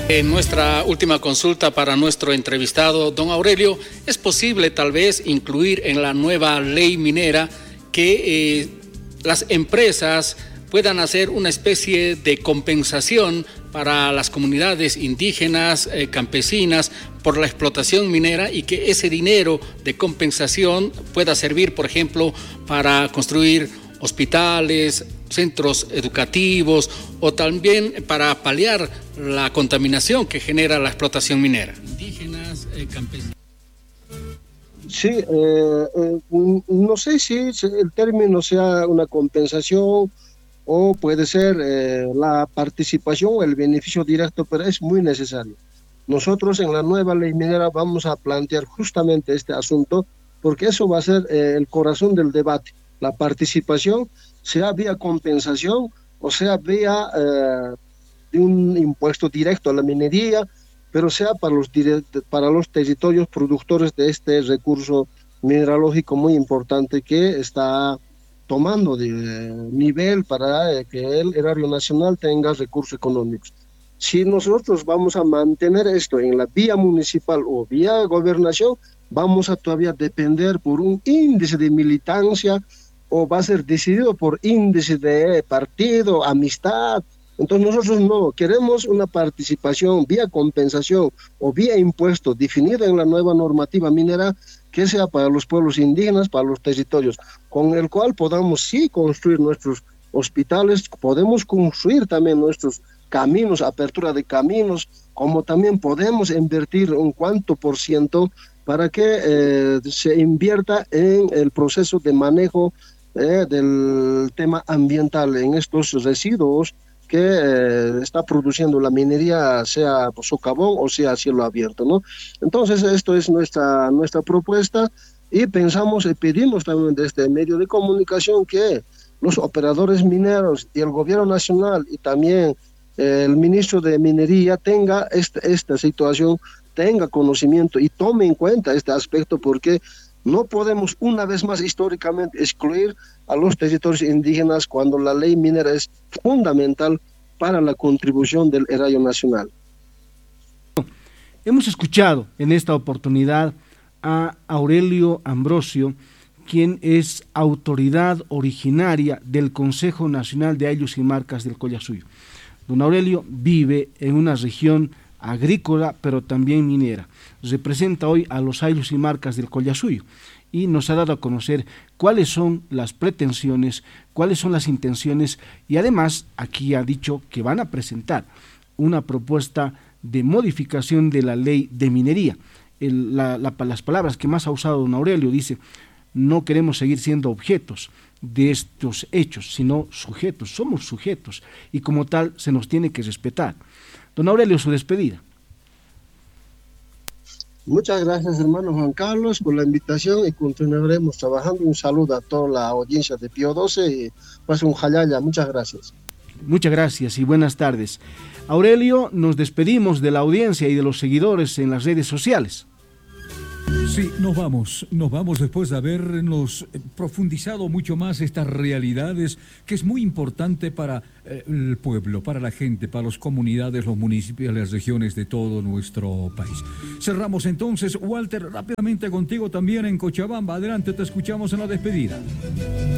En nuestra última consulta para nuestro entrevistado, don Aurelio, ¿es posible tal vez incluir en la nueva ley minera que las empresas puedan hacer una especie de compensación para las comunidades indígenas, campesinas, por la explotación minera, y que ese dinero de compensación pueda servir, por ejemplo, para construir hospitales, centros educativos o también para paliar la contaminación que genera la explotación minera? Indígenas, campesinos. Sí, no sé si el término sea una compensación o puede ser la participación o el beneficio directo, pero es muy necesario. Nosotros en la nueva ley minera vamos a plantear justamente este asunto, porque eso va a ser el corazón del debate. La participación, sea vía compensación o sea vía de un impuesto directo a la minería, pero sea para los territorios productores de este recurso mineralógico muy importante que está tomando de nivel para que el erario nacional tenga recursos económicos. Si nosotros vamos a mantener esto en la vía municipal o vía gobernación, vamos a todavía depender por un índice de militancia, o va a ser decidido por índice de partido, amistad. Entonces nosotros no queremos una participación vía compensación o vía impuesto definida en la nueva normativa minera, que sea para los pueblos indígenas, para los territorios, con el cual podamos sí construir nuestros hospitales, podemos construir también nuestros caminos, apertura de caminos, como también podemos invertir un cuánto por ciento para que se invierta en el proceso de manejo del tema ambiental, en estos residuos que está produciendo la minería, sea socavón o sea cielo abierto, ¿no? Entonces esto es nuestra propuesta, y pensamos y pedimos también de este medio de comunicación que los operadores mineros y el gobierno nacional y también el ministro de Minería tenga esta situación, tenga conocimiento y tome en cuenta este aspecto, porque no podemos una vez más históricamente excluir a los territorios indígenas cuando la ley minera es fundamental para la contribución del erario nacional. Hemos escuchado en esta oportunidad a Aurelio Ambrosio, quien es autoridad originaria del Consejo Nacional de Ayllus y Marcas del Collasuyo. Don Aurelio vive en una región agrícola, pero también minera. Representa hoy a los Ayllus y Marcas del Collasuyo y nos ha dado a conocer cuáles son las pretensiones, cuáles son las intenciones, y además aquí ha dicho que van a presentar una propuesta de modificación de la ley de minería. Las palabras que más ha usado don Aurelio, dice: no queremos seguir siendo objetos de estos hechos, sino sujetos, somos sujetos, y como tal se nos tiene que respetar. Don Aurelio, su despedida. Muchas gracias, hermano Juan Carlos, por la invitación, y continuaremos trabajando. Un saludo a toda la audiencia de Pío 12 y pues un jalaya. Muchas gracias. Muchas gracias y buenas tardes. Aurelio, nos despedimos de la audiencia y de los seguidores en las redes sociales. Sí, nos vamos después de habernos profundizado mucho más estas realidades, que es muy importante para el pueblo, para la gente, para las comunidades, los municipios, las regiones de todo nuestro país. Cerramos entonces, Walter, rápidamente contigo también en Cochabamba. Adelante, te escuchamos en la despedida.